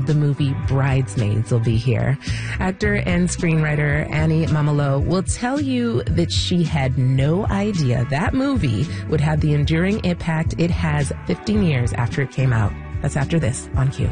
of the movie Bridesmaids will be here. Actor and screenwriter Annie Mamalo will tell you that she had no idea that movie would have the enduring impact it has 15 years after it came out. That's after this on Q.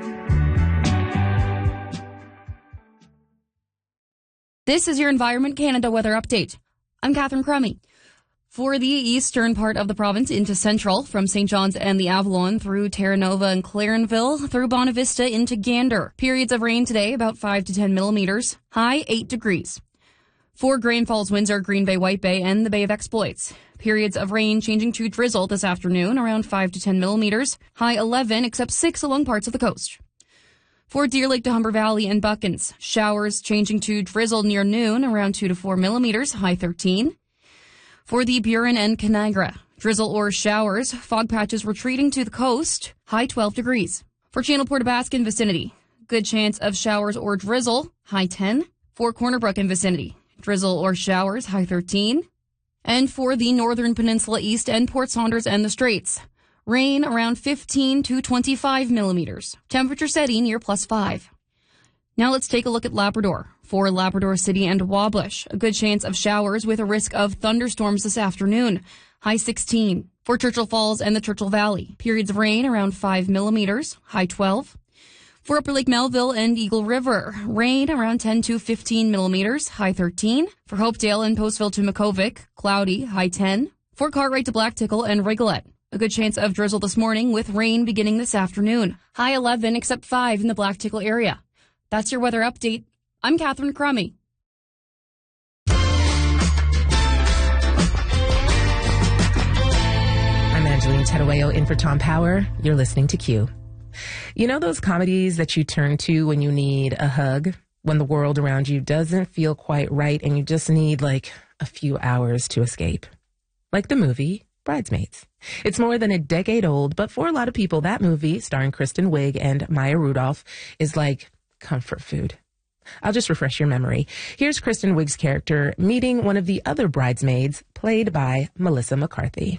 This is your Environment Canada weather update. I'm Catherine Crummy. For the eastern part of the province into central, from St. John's and the Avalon through Terra Nova and Clarenville, through Bonavista into Gander. Periods of rain today, about 5 to 10 millimeters. High 8 degrees. For Grand Falls, Windsor, Green Bay, White Bay, and the Bay of Exploits. Periods of rain changing to drizzle this afternoon, around 5 to 10 millimeters. High 11, except 6 along parts of the coast. For Deer Lake to Humber Valley and Buckens, showers changing to drizzle near noon, around 2 to 4 millimeters, high 13. For the Burin and Canagra, drizzle or showers, fog patches retreating to the coast, high 12 degrees. For Channel Port-aux-Basque and vicinity, good chance of showers or drizzle, high 10. For Corner Brook and vicinity, drizzle or showers, high 13. And for the Northern Peninsula East and Port Saunders and the Straits, rain around 15 to 25 millimeters. Temperature steady near +5. Now let's take a look at Labrador. For Labrador City and Wabush, a good chance of showers with a risk of thunderstorms this afternoon. High 16. For Churchill Falls and the Churchill Valley, periods of rain around 5 millimeters. High 12. For Upper Lake Melville and Eagle River, rain around 10 to 15 millimeters. High 13. For Hopedale and Postville to Makovic, cloudy. High 10. For Cartwright to Blacktickle and Rigolet, a good chance of drizzle this morning with rain beginning this afternoon. High 11, except 5 in the Blacktickle area. That's your weather update. I'm Catherine Crummy. I'm Angeline Terueo in for Tom Power. You're listening to Q. You know those comedies that you turn to when you need a hug? When the world around you doesn't feel quite right and you just need like a few hours to escape? Like the movie Bridesmaids. It's more than a decade old, but for a lot of people, that movie, starring Kristen Wiig and Maya Rudolph, is like comfort food. I'll just refresh your memory. Here's Kristen Wiig's character meeting one of the other bridesmaids, played by Melissa McCarthy.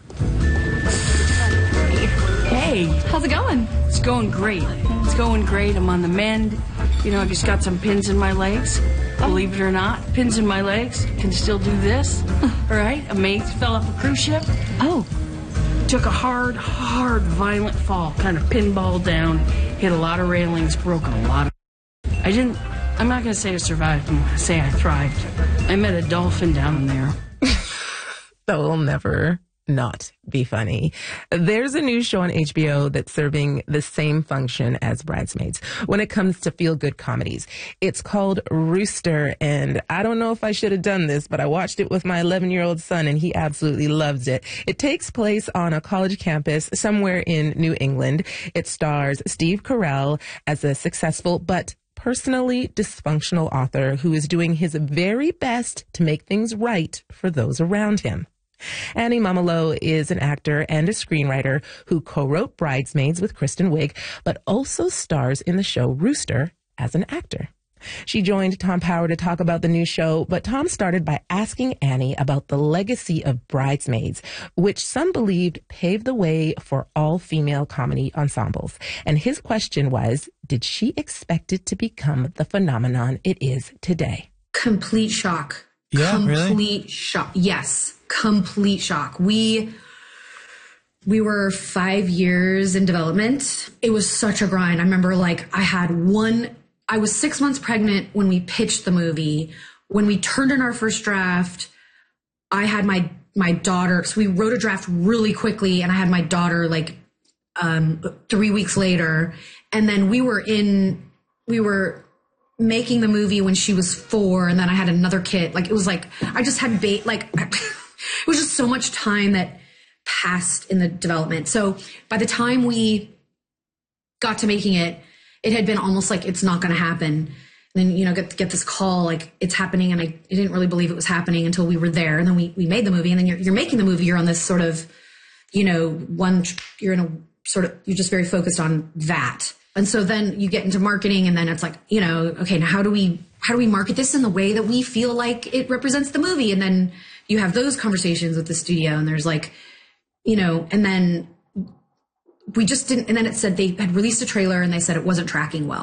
Hey, How's it going? it's going great. It's going great. I'm on the mend. You know, I just got some pins in my legs. Believe it or not, pins in my legs. Can still do this. All right, a mate fell off a cruise ship. Oh, Took a hard, violent fall. Kind of pinballed down. Hit a lot of railings. Broke a lot of... I'm not going to say I survived. I'm going to say I thrived. I met a dolphin down there. That will never not be funny. There's a new show on HBO that's serving the same function as Bridesmaids when it comes to feel-good comedies. It's called Rooster, and I don't know if I should have done this, but I watched it with my 11-year-old son, and he absolutely loves it. It takes place on a college campus somewhere in New England. It stars Steve Carell as a successful but personally dysfunctional author who is doing his very best to make things right for those around him. Annie Mamalo is an actor and a screenwriter who co-wrote Bridesmaids with Kristen Wiig, but also stars in the show Rooster as an actor. She joined Tom Power to talk about the new show, but Tom started by asking Annie about the legacy of Bridesmaids, which some believed paved the way for all-female comedy ensembles. And his question was, did she expect it to become the phenomenon it is today? Complete shock. Yeah, complete shock. Yes, complete shock. We were 5 years in development. It was such a grind. I remember I was 6 months pregnant when we pitched the movie. When we turned in our first draft, I had my daughter. So we wrote a draft really quickly, and I had my daughter 3 weeks later. And then we were making the movie when she was 4, and then I had another kid. It was I just had it was just so much time that passed in the development. So by the time we got to making it, it had been almost like it's not going to happen. And then, get this call, it's happening. And I didn't really believe it was happening until we were there. And then we made the movie, and then you're making the movie. You're on this sort of, you're just very focused on that. And so then you get into marketing, and then it's okay, now how do we market this in the way that we feel like it represents the movie? And then you have those conversations with the studio, and there's and then we just didn't, and then it said they had released a trailer and they said it wasn't tracking well.